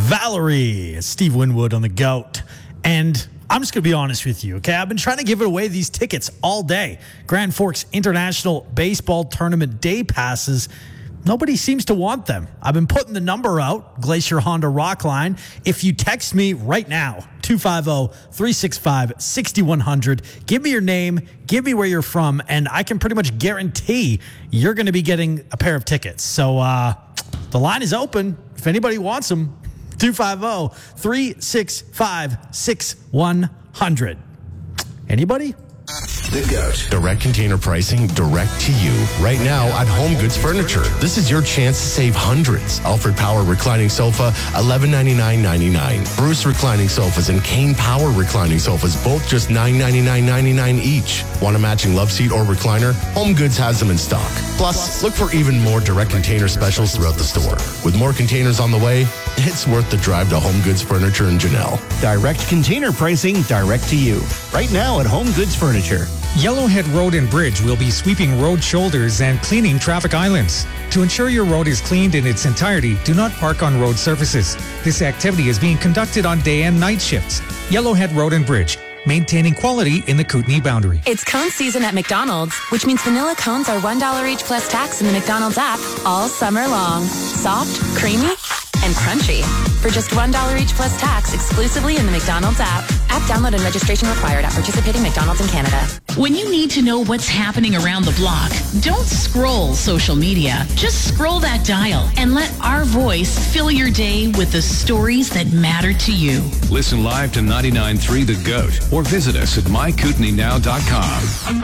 Valerie, Steve Winwood on the GOAT. And I'm just going to be honest with you, okay? I've been trying to give away these tickets all day. Grand Forks International Baseball Tournament Day Passes. Nobody seems to want them. I've been putting the number out, Glacier Honda Rockline. If you text me right now, 250-365-6100, give me your name, give me where you're from, and I can pretty much guarantee you're going to be getting a pair of tickets. So the line is open. If anybody wants them, 250-365-6100. Anybody? The GOAT. Direct container pricing, direct to you. Right now at Home Goods Furniture. This is your chance to save hundreds. Alfred Power Reclining Sofa, $1199.99. Bruce Reclining Sofas and Kane Power Reclining Sofas, both just $999.99 each. Want a matching love seat or recliner? Home Goods has them in stock. Plus, look for even more direct container specials throughout the store. With more containers on the way, it's worth the drive to Home Goods Furniture in Janelle. Direct container pricing, direct to you. Right now at Home Goods Furniture. Yellowhead Road and Bridge will be sweeping road shoulders and cleaning traffic islands. To ensure your road is cleaned in its entirety, do not park on road surfaces. This activity is being conducted on day and night shifts. Yellowhead Road and Bridge, maintaining quality in the Kootenay boundary. It's cone season at McDonald's, which means vanilla cones are $1 each plus tax in the McDonald's app all summer long. Soft, creamy, and crunchy. For just $1 each plus tax exclusively in the McDonald's app. App download and registration required at participating McDonald's in Canada. When you need to know what's happening around the block, don't scroll social media. Just scroll that dial and let our voice fill your day with the stories that matter to you. Listen live to 99.3 The GOAT or visit us at mykootenaynow.com.